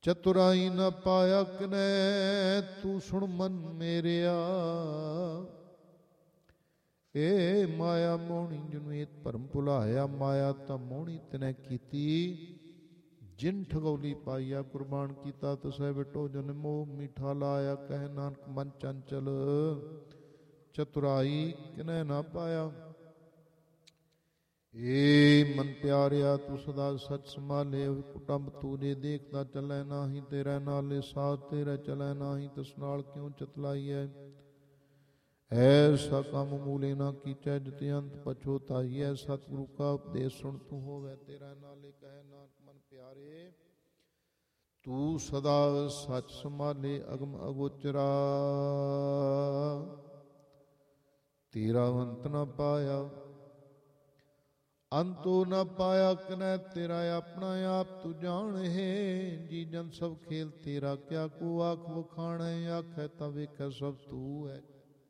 ਚਤੁਰਾਈ ਨ ਪਾਇਆ ਕਿਨੈ ਤੂੰ ਸੁਣ ਮਨ ਮੇਰਿਆ। ਏ ਮਾਇਆ ਮੋਹਣੀ ਜਿਹਨੂੰ ਇਹ ਭਰਮ ਭੁਲਾਇਆ, ਮਾਇਆ ਤਾਂ ਮੋਹਣੀ ਤਿਨੈ ਕੀਤੀ ਜਿਨ ਠਗੌਲੀ ਪਾਈਆ। ਕੁਰਬਾਨ ਕੀਤਾ ਤਸੈ ਵਿਟੋ ਜਨ ਮੋਹ ਮੀਠਾ ਲਾਇਆ। ਕਹਿ ਨਾਨਕ ਮਨ ਚੰਚਲ ਚਤੁਰਾਈ ਕਿਨੈ ਨਾ ਪਾਇਆ। ਏ ਮਨ ਪਿਆਰਿਆ ਤੂੰ ਸਦਾ ਸਚ ਸੰਭਾਲੇ। ਕੁਟੰਬ ਤੂੰ ਜੇ ਦੇਖਦਾ ਚੱਲੈ ਨਾਹੀਂ, ਤੇਰਾ ਨਾਲੇ ਸਾਥ ਤੇਰਾ ਚਲੈ ਨਾਹੀਂ। ਤਿਸ ਨਾਲ ਕਿਉਂ ਚਤਲਾਈਐ। ਐਸਾ ਕੰਮ ਮੂਲੇ ਨਾ ਕੀਚੈ ਜਿਤ ਅੰਤ ਪਛੋਤਾਈਐ। ਸਤਿਗੁਰੂ ਕਾ ਉਪਦੇਸ਼ ਸੁਣ ਤੂੰ ਹੋਵੈ ਤੇਰਾ ਨਾਲੇ। ਕਹਿ ਨਾਨਕ ਮਨ ਪਿਆਰੇ ਤੂੰ ਸਦਾ ਸਚ ਸੰਭਾਲੇ। ਅਗਮ ਅਗੋਚਰਾ ਤੇਰਾ ਅੰਤ ਨਾ ਪਾਇਆ। ਅੰਤੋ ਨ ਪਾਇਆ ਕਿਨੈ ਤੇਰਾ ਆਪਣਾ ਆਪ ਤੂੰ ਜਾਣਹਿ। ਜੀ ਜਨ ਸਭ ਖੇਲ ਤੇਰਾ ਕਿਆ ਕੋ ਆਖ ਵਖਾਣੈ। ਆਖੈ ਤਾਂ ਵੇਖੈ ਸਭ ਤੂੰ ਹੈ।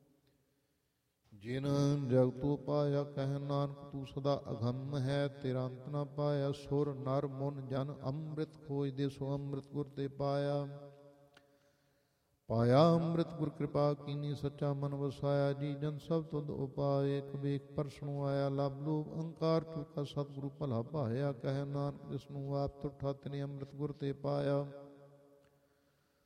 ਜਿਨ ਜਗ ਤੂੰ ਪਾਇਆ ਕਹਿ ਨਾਨਕ ਤੂੰ ਸਦਾ ਅਗੰਮ ਹੈ। ਤੇਰਾ ਅੰਤ ਨਾ ਪਾਇਆ। ਸੁਰ ਨਰ ਮੁਨ ਜਨ ਅੰਮ੍ਰਿਤ ਖੋਜਦੇ ਸੋ ਅੰਮ੍ਰਿਤ ਗੁਰ ਤੇ ਪਾਇਆ। ਪਾਇਆ ਅੰਮ੍ਰਿਤ ਗੁਰ ਕਿਰਪਾ ਕੀਨੀ ਸੱਚਾ ਮਨ ਵਸਾਇਆ। ਜੀ ਜਨ ਸਭ ਤੁਧ ਉਪਾਏ ਇੱਕ ਵੇਖ ਪਰਸਨੋਂ ਆਇਆ। ਲਬ ਲੋਭ ਅਹੰਕਾਰ ਚੁਕਾ ਸਤਿਗੁਰੂ ਭਲਾ ਭਾਇਆ। ਕਹਿ ਨਾਨਕ ਜਿਸਨੂੰ ਆਪ ਤੁਠਾ ਤਿਨੇ ਅੰਮ੍ਰਿਤ ਗੁਰ ਤੇ ਪਾਇਆ।